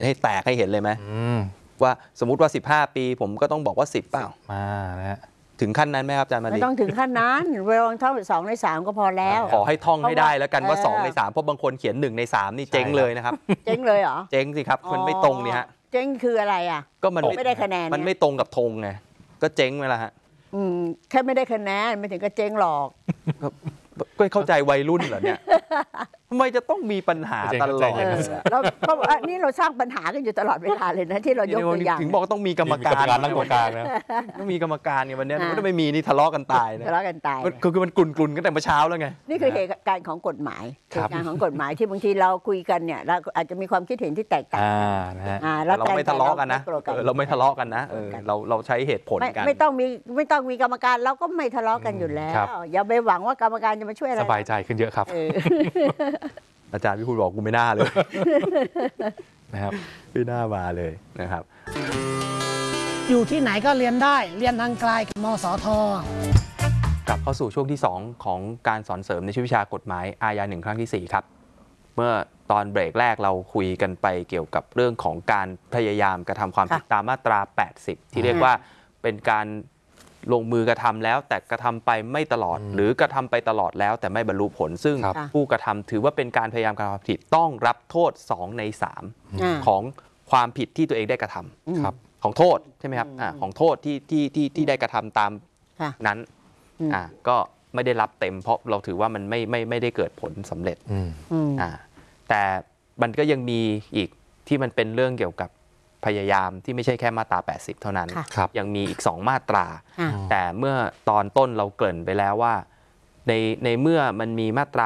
ให้แตกให้เห็นเลยไหมว่าสมมุติว่า15 ปีผมก็ต้องบอกว่า10เปล่ามานะถึงขั้นนั้นไหมครับอาจารย์มาลีไม่ต้องถึงขั้นนั้นลองท่อง2 ใน 3ก็พอแล้วขอให้ท่องให้ได้แล้วกันว่า2 ใน 3เพราะบางคนเขียน1 ใน 3นี่เจ๊งเลยนะครับเจ๊งเลยเหรอเจ๊งสิครับมันไม่ตรงนี่ฮะเจ๊งคืออะไรอ่ะก็มันไม่ได้คะแนนมันไม่ตรงกับธงไงก็เจ๊งไปแล้วฮะแค่ไม่ได้คะแนนไม่ถึงก็เจ๊งหรอกก็เข้าใจวัยรุ่นเหรอเนี่ยทำไมจะต้องมีปัญหาตลอดแล้วก็นี่เราสร้างปัญหากันอยู่ตลอดเวลาเลยนะที่เรายกตัวอย่างถึงบอกต้องมีกรรมการนั่งกรรมการนะต้องมีกรรมการเนี่ยวันนี้ถ้าไม่มีนี่ทะเลาะกันตายนะทะเลาะกันตายคือมันกลุ่นกันแต่เมื่อเช้าแล้วไงนี่คือเหตุการณ์ของกฎหมายเหตุการณ์ของกฎหมายที่บางทีเราคุยกันเนี่ยเราอาจจะมีความคิดเห็นที่แตกต่างเราไม่ทะเลาะกันนะเราไม่ทะเลาะกันนะเราใช้เหตุผลกันไม่ต้องมีกรรมการเราก็ไม่ทะเลาะกันอยู่แล้วอย่าไปหวังว่ากรรมการจะมาช่วยอะไรสบายใจขึ้นเยอะครับอาจารย์พี่พูดบอกกูไม่น่าเลยนะครับไม่น่ามาเลยนะครับอยู่ที่ไหนก็เรียนได้เรียนทางไกลกับมสท. กลับเข้าสู่ช่วงที่2ของการสอนเสริมในวิชากฎหมายอาญา1ครั้งที่4ครับเมื่อตอนเบรกแรกเราคุยกันไปเกี่ยวกับเรื่องของการพยายามกระทำความผิดตามมาตรา80ที่เรียกว่าเป็นการลงมือกระทำแล้วแต่กระทำไปไม่ตลอดหรือกระทำไปตลอดแล้วแต่ไม่บรรลุผลซึ่งผู้กระทำถือว่าเป็นการพยายามกระทำผิดต้องรับโทษ2 ใน 3ของความผิดที่ตัวเองได้กระทำของโทษใช่ไหมครับของโทษที่ได้กระทำตามนั้นก็ไม่ได้รับเต็มเพราะเราถือว่ามันไม่ได้เกิดผลสำเร็จแต่มันก็ยังมีอีกที่มันเป็นเรื่องเกี่ยวกับพยายามที่ไม่ใช่แค่มาตรา80เท่านั้นยังมีอีก2มาตราแต่เมื่อตอนต้นเราเกริ่นไปแล้วว่าในเมื่อมันมีมาตรา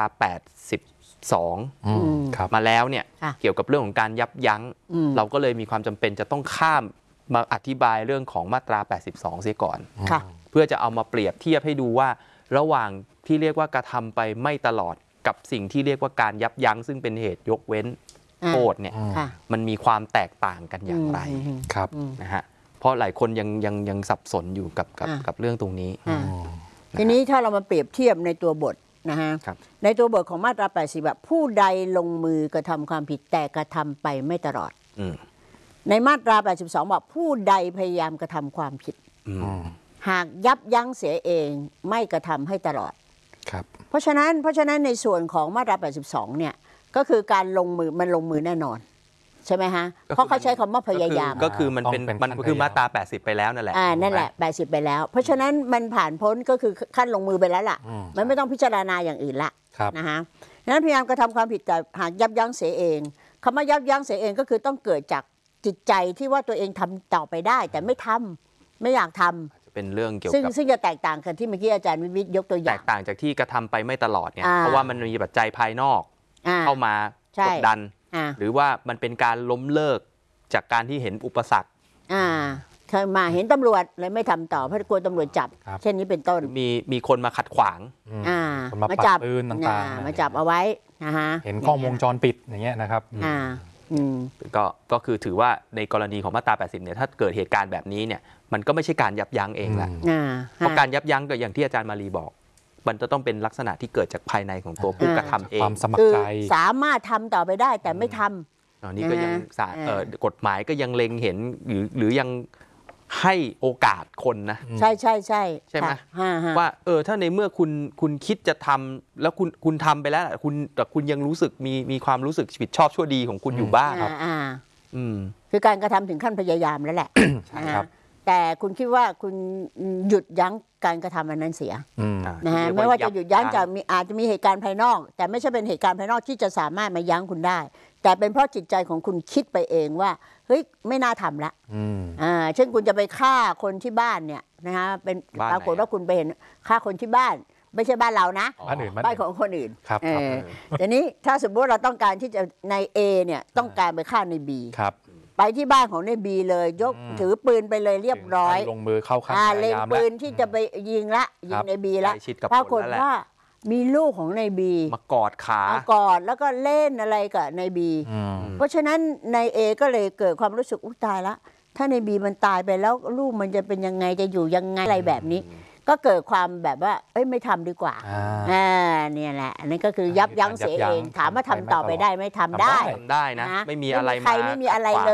82มาแล้วเนี่ยเกี่ยวกับเรื่องของการยับยั้งเราก็เลยมีความจำเป็นจะต้องข้ามมาอธิบายเรื่องของมาตรา82เสียก่อนเพื่อจะเอามาเปรียบเทียบให้ดูว่าระหว่างที่เรียกว่ากระทำไปไม่ตลอดกับสิ่งที่เรียกว่าการยับยั้งซึ่งเป็นเหตุยกเว้นโทษเนี่ยมันมีความแตกต่างกันอย่างไรนะฮะเพราะหลายคนยังสับสนอยู่กับเรื่องตรงนี้ทีนี้ถ้าเรามาเปรียบเทียบในตัวบทนะฮะในตัวบทของมาตรา80แบบผู้ใดลงมือกระทำความผิดแต่กระทำไปไม่ตลอดในมาตรา82บอกผู้ใดพยายามกระทำความผิดหากยับยั้งเสียเองไม่กระทำให้ตลอดเพราะฉะนั้นในส่วนของมาตรา82เนี่ยก็คือการลงมือแน่นอนใช่ไหมฮะเพราะเขาใช้คำว่าพยายามก็คือมันคือมาตรา80ไปแล้วนั่นแหละนั่นแหละ80ไปแล้วเพราะฉะนั้นมันผ่านพ้นก็คือขั้นลงมือไปแล้วล่ะมันไม่ต้องพิจารณาอย่างอื่นละนะฮะนั้นพยายามกระทำความผิดแต่หากยับยั้งเสียเองคำว่ายับยั้งเสียเองก็คือต้องเกิดจากจิตใจที่ว่าตัวเองทำต่อไปได้แต่ไม่ทำไม่อยากทำเป็นเรื่องเกี่ยวกับซึ่งจะแตกต่างกันที่เมื่อกี้อาจารย์วิวิทย์ยกตัวอย่างแตกต่างจากที่กระทำไปไม่ตลอดเนี่ยเพราะว่ามันมีปัจจัยภายนอกเข้ามากดดันหรือว่ามันเป็นการล้มเลิกจากการที่เห็นอุปสรรคเคยมาเห็นตำรวจเลยไม่ทำต่อเพราะกลัวตำรวจจับเช่นนี้เป็นต้นมีคนมาขัดขวางมาจับปืนต่างๆมาจับเอาไว้นะฮะเห็นกล้องวงจรปิดอย่างเงี้ยนะครับก็คือถือว่าในกรณีของมาตรา80เนี่ยถ้าเกิดเหตุการณ์แบบนี้เนี่ยมันก็ไม่ใช่การยับยั้งเองแหละเพราะการยับยั้งก็อย่างที่อาจารย์มาลีบอกมันจะต้องเป็นลักษณะที่เกิดจากภายในของตัวผู้กระทำเองความสมัครใจสามารถทำต่อไปได้แต่ไม่ทำนี่ก็ยังกฎหมายก็ยังเล็งเห็นหรือยังให้โอกาสคนนะใช่ไหมว่าถ้าในเมื่อคุณคิดจะทำแล้วคุณทำไปแล้วแต่คุณยังรู้สึกมีความรู้สึกผิดชอบชั่วดีของคุณอยู่บ้างครับคือการกระทำถึงขั้นพยายามแล้วแหละแต่คุณคิดว่าคุณหยุดยั้งการกระทำอันนั้นเสียนะฮะไม่ว่าจะหยุดยั้งอาจจะมีเหตุการณ์ภายนอกแต่ไม่ใช่เป็นเหตุการณ์ภายนอกที่จะสามารถมายั้งคุณได้แต่เป็นเพราะจิตใจของคุณคิดไปเองว่าเฮ้ยไม่น่าทำละเช่นคุณจะไปฆ่าคนที่บ้านเนี่ยนะฮะเป็นปรากฏว่าคุณไปเห็นฆ่าคนที่บ้านไม่ใช่บ้านเรานะบ้านของคนอื่นแต่นี้ถ้าสมมติเราต้องการที่จะใน A เนี่ยต้องการไปฆ่าใน Bไปที่บ้านของในบีเลยยกถือปืนไปเลยเรียบร้อยลงมือเข้าขั้นเล็งปืนที่จะไปยิงในบีละปรากฏว่ามีลูกของในบีมากอดขากอดแล้วก็เล่นอะไรกับในบีเพราะฉะนั้นในเอก็เลยเกิดความรู้สึกตายละถ้าในบีมันตายไปแล้วลูกมันจะเป็นยังไงจะอยู่ยังไงอะไรแบบนี้ก็เกิดความแบบว่าไม่ทำดีกว่าเนี่ยแหละอันนี้ก็คือยับยั้งเสียเองถามว่าทำต่อไปได้ไม่ทำได้นะไม่มีอะไรใครไม่มีอะไรเลย